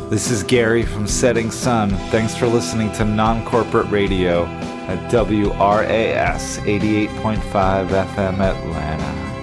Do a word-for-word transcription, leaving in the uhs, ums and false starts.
This is Gary from Setting Sun. Thanks for listening to Non-Corporate Radio at W R A S eighty-eight point five F M Atlanta.